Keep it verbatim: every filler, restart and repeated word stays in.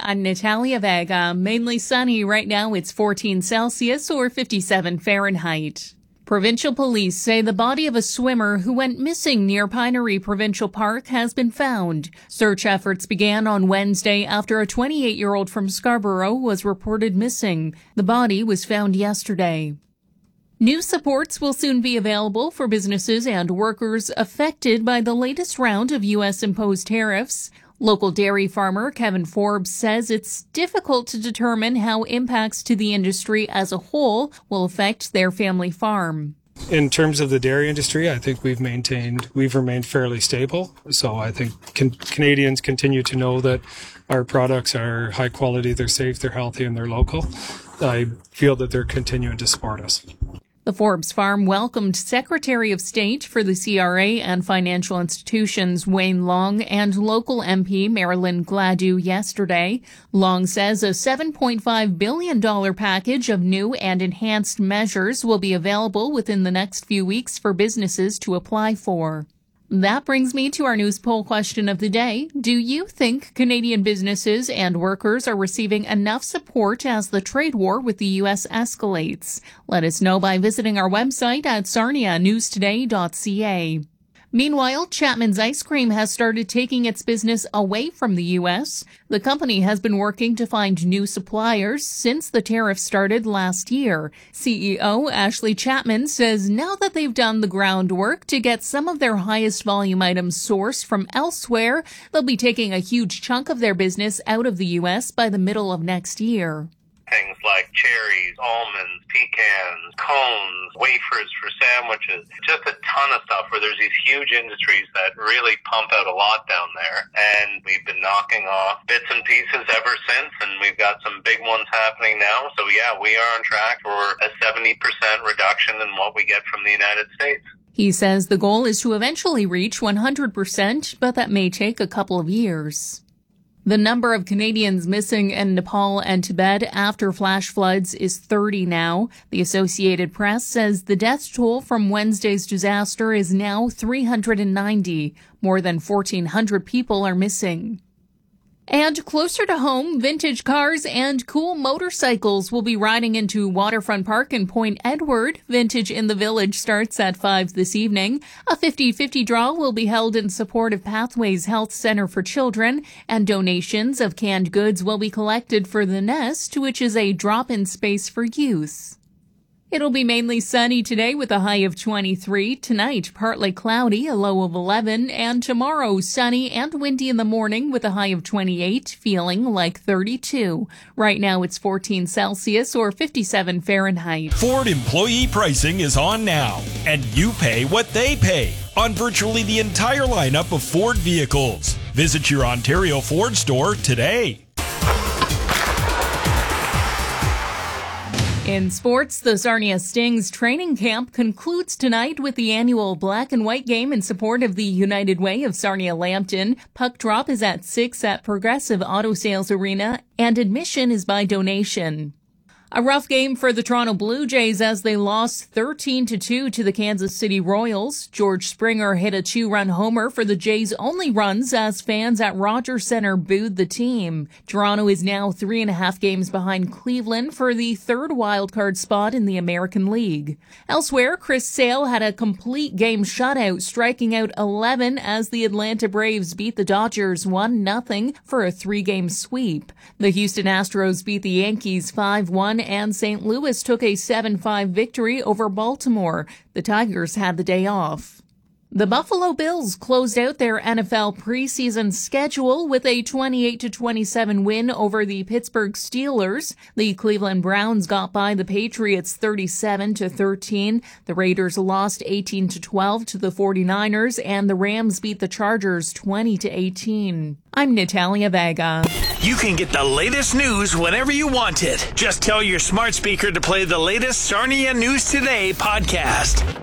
I'm Natalia Vega. Mainly sunny right now. It's fourteen Celsius or fifty-seven Fahrenheit. Provincial police say the body of a swimmer who went missing near Pinery Provincial Park has been found. Search efforts began on Wednesday after a twenty-eight-year-old from Scarborough was reported missing. The body was found yesterday. New supports will soon be available for businesses and workers affected by the latest round of U S imposed tariffs. Local dairy farmer Kevin Forbes says it's difficult to determine how impacts to the industry as a whole will affect their family farm. In terms of the dairy industry, I think we've maintained, we've remained fairly stable. So I think can, Canadians continue to know that our products are high quality, they're safe, they're healthy, and they're local. I feel that they're continuing to support us. The Forbes farm welcomed Secretary of State for the C R A and Financial Institutions Wayne Long and local M P Marilyn Gladue yesterday. Long says a seven point five billion dollars package of new and enhanced measures will be available within the next few weeks for businesses to apply for. That brings me to our news poll question of the day. Do you think Canadian businesses and workers are receiving enough support as the trade war with the U S escalates? Let us know by visiting our website at sarnia news today dot c a. Meanwhile, Chapman's Ice Cream has started taking its business away from the U S. The company has been working to find new suppliers since the tariffs started last year. C E O Ashley Chapman says now that they've done the groundwork to get some of their highest volume items sourced from elsewhere, they'll be taking a huge chunk of their business out of the U S by the middle of next year. Things like cherries, almonds, pecans, cones, wafers for sandwiches, just a ton of stuff where there's these huge industries that really pump out a lot down there. And we've been knocking off bits and pieces ever since, and we've got some big ones happening now. So yeah, we are on track for a seventy percent reduction in what we get from the United States. He says the goal is to eventually reach one hundred percent, but that may take a couple of years. The number of Canadians missing in Nepal and Tibet after flash floods is thirty now. The Associated Press says the death toll from Wednesday's disaster is now three hundred ninety. More than fourteen hundred people are missing. And closer to home, vintage cars and cool motorcycles will be riding into Waterfront Park in Point Edward. Vintage in the Village starts at five this evening. A fifty-fifty draw will be held in support of Pathways Health Center for Children, and donations of canned goods will be collected for The Nest, which is a drop-in space for youth. It'll be mainly sunny today with a high of twenty-three. Tonight, partly cloudy, a low of eleven. And tomorrow, sunny and windy in the morning with a high of twenty-eight, feeling like thirty-two. Right now, it's fourteen Celsius or fifty-seven Fahrenheit. Ford employee pricing is on now, and you pay what they pay on virtually the entire lineup of Ford vehicles. Visit your Ontario Ford store today. In sports, the Sarnia Stings training camp concludes tonight with the annual black and white game in support of the United Way of Sarnia-Lambton. Puck drop is at six at Progressive Auto Sales Arena, and admission is by donation. A rough game for the Toronto Blue Jays as they lost thirteen to two to the Kansas City Royals. George Springer hit a two-run homer for the Jays' only runs as fans at Rogers Centre booed the team. Toronto is now three and a half games behind Cleveland for the third wildcard spot in the American League. Elsewhere, Chris Sale had a complete game shutout, striking out eleven as the Atlanta Braves beat the Dodgers one nothing for a three-game sweep. The Houston Astros beat the Yankees five one, and Saint Louis took a seven five victory over Baltimore. The Tigers had the day off. The Buffalo Bills closed out their N F L preseason schedule with a twenty-eight to twenty-seven win over the Pittsburgh Steelers. The Cleveland Browns got by the Patriots thirty-seven to thirteen. The Raiders lost eighteen to twelve to the forty-niners, and the Rams beat the Chargers twenty to eighteen. I'm Natalia Vega. You can get the latest news whenever you want it. Just tell your smart speaker to play the latest Sarnia News Today podcast.